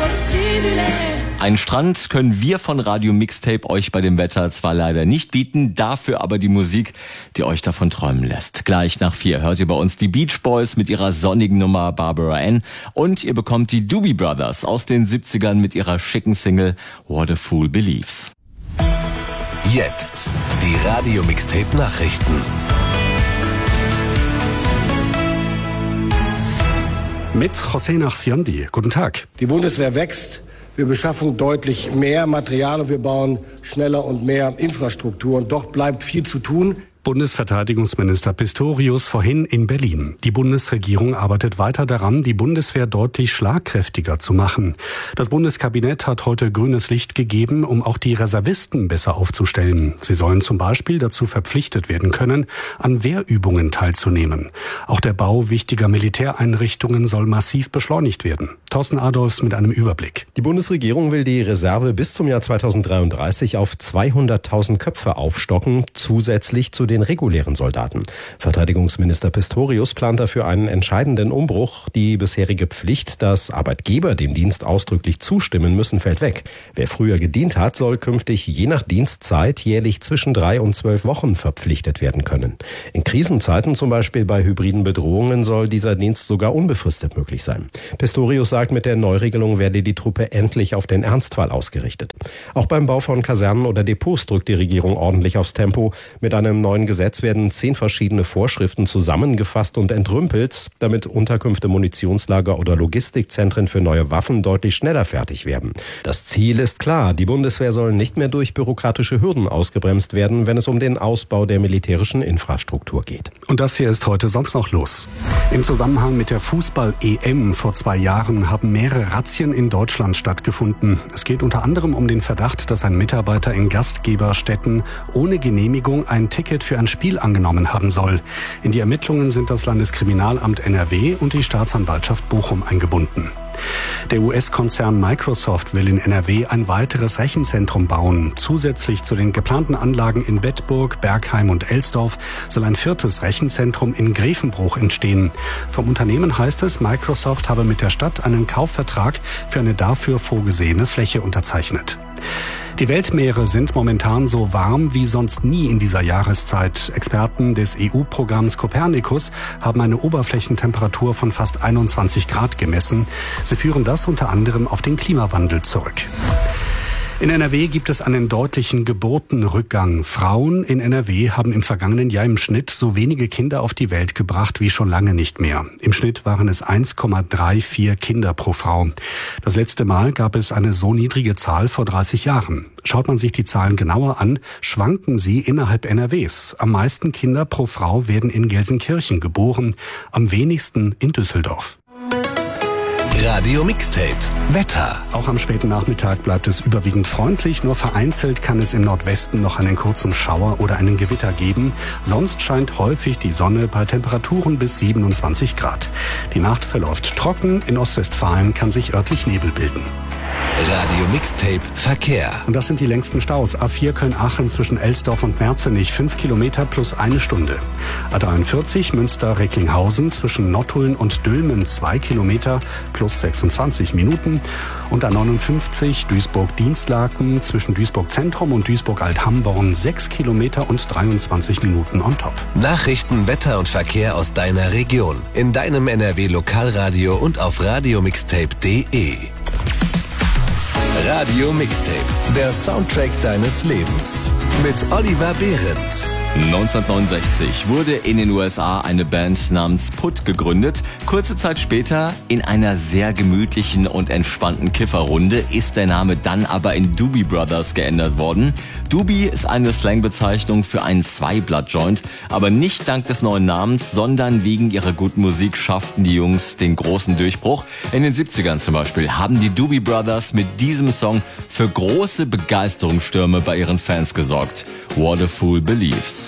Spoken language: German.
Einen Strand können wir von Radio Mixtape euch bei dem Wetter zwar leider nicht bieten, dafür aber die Musik, die euch davon träumen lässt. Gleich nach 4 hört ihr bei uns die Beach Boys mit ihrer sonnigen Nummer Barbara Ann und ihr bekommt die Doobie Brothers aus den 70ern mit ihrer schicken Single What a Fool Believes. Jetzt die Radio Mixtape Nachrichten. Mit José Nachsiandi. Guten Tag. Die Bundeswehr wächst. Wir beschaffen deutlich mehr Material und wir bauen schneller und mehr Infrastruktur. Und doch bleibt viel zu tun. Bundesverteidigungsminister Pistorius vorhin in Berlin. Die Bundesregierung arbeitet weiter daran, die Bundeswehr deutlich schlagkräftiger zu machen. Das Bundeskabinett hat heute grünes Licht gegeben, um auch die Reservisten besser aufzustellen. Sie sollen zum Beispiel dazu verpflichtet werden können, an Wehrübungen teilzunehmen. Auch der Bau wichtiger Militäreinrichtungen soll massiv beschleunigt werden. Thorsten Adolfs mit einem Überblick. Die Bundesregierung will die Reserve bis zum Jahr 2033 auf 200.000 Köpfe aufstocken, zusätzlich zu den regulären Soldaten. Verteidigungsminister Pistorius plant dafür einen entscheidenden Umbruch. Die bisherige Pflicht, dass Arbeitgeber dem Dienst ausdrücklich zustimmen müssen, fällt weg. Wer früher gedient hat, soll künftig je nach Dienstzeit jährlich zwischen 3 und 12 Wochen verpflichtet werden können. In Krisenzeiten, zum Beispiel bei hybriden Bedrohungen, soll dieser Dienst sogar unbefristet möglich sein. Pistorius sagt, mit der Neuregelung werde die Truppe endlich auf den Ernstfall ausgerichtet. Auch beim Bau von Kasernen oder Depots drückt die Regierung ordentlich aufs Tempo. Mit einem neuen Gesetz werden 10 verschiedene Vorschriften zusammengefasst und entrümpelt, damit Unterkünfte, Munitionslager oder Logistikzentren für neue Waffen deutlich schneller fertig werden. Das Ziel ist klar, die Bundeswehr soll nicht mehr durch bürokratische Hürden ausgebremst werden, wenn es um den Ausbau der militärischen Infrastruktur geht. Und das hier ist heute sonst noch los. Im Zusammenhang mit der Fußball-EM vor 2 Jahren haben mehrere Razzien in Deutschland stattgefunden. Es geht unter anderem um den Verdacht, dass ein Mitarbeiter in Gastgeberstätten ohne Genehmigung ein Ticket für ein Spiel angenommen haben soll. In die Ermittlungen sind das Landeskriminalamt NRW und die Staatsanwaltschaft Bochum eingebunden. Der US-Konzern Microsoft will in NRW ein weiteres Rechenzentrum bauen. Zusätzlich zu den geplanten Anlagen in Bedburg, Bergheim und Elsdorf soll ein 4. Rechenzentrum in Grevenbruch entstehen. Vom Unternehmen heißt es, Microsoft habe mit der Stadt einen Kaufvertrag für eine dafür vorgesehene Fläche unterzeichnet. Die Weltmeere sind momentan so warm wie sonst nie in dieser Jahreszeit. Experten des EU-Programms Copernicus haben eine Oberflächentemperatur von fast 21 Grad gemessen. Sie führen das unter anderem auf den Klimawandel zurück. In NRW gibt es einen deutlichen Geburtenrückgang. Frauen in NRW haben im vergangenen Jahr im Schnitt so wenige Kinder auf die Welt gebracht wie schon lange nicht mehr. Im Schnitt waren es 1,34 Kinder pro Frau. Das letzte Mal gab es eine so niedrige Zahl vor 30 Jahren. Schaut man sich die Zahlen genauer an, schwanken sie innerhalb NRWs. Am meisten Kinder pro Frau werden in Gelsenkirchen geboren, am wenigsten in Düsseldorf. Radio Mixtape Wetter. Auch am späten Nachmittag bleibt es überwiegend freundlich, nur vereinzelt kann es im Nordwesten noch einen kurzen Schauer oder einen Gewitter geben. Sonst scheint häufig die Sonne bei Temperaturen bis 27 Grad. Die Nacht verläuft trocken, in Ostwestfalen kann sich örtlich Nebel bilden. Radio Mixtape Verkehr. Und das sind die längsten Staus. A4 Köln-Aachen zwischen Elsdorf und Merzenich 5 Kilometer plus 1 Stunde. A43 Münster-Recklinghausen zwischen Nottuln und Dülmen 2 Kilometer plus 26 Minuten. Und A59 Duisburg-Dienstlaken zwischen Duisburg-Zentrum und Duisburg-Alt-Hamborn 6 Kilometer und 23 Minuten on top. Nachrichten, Wetter und Verkehr aus deiner Region. In deinem NRW-Lokalradio und auf radiomixtape.de. Radio Mixtape, der Soundtrack deines Lebens. Mit Oliver Behrendt. 1969 wurde in den USA eine Band namens Put gegründet. Kurze Zeit später, in einer sehr gemütlichen und entspannten Kifferrunde, ist der Name dann aber in Doobie Brothers geändert worden. Doobie ist eine Slangbezeichnung für einen Zweiblatt-Joint, aber nicht dank des neuen Namens, sondern wegen ihrer guten Musik schafften die Jungs den großen Durchbruch. In den 70ern zum Beispiel haben die Doobie Brothers mit diesem Song für große Begeisterungsstürme bei ihren Fans gesorgt. What a Fool Believes.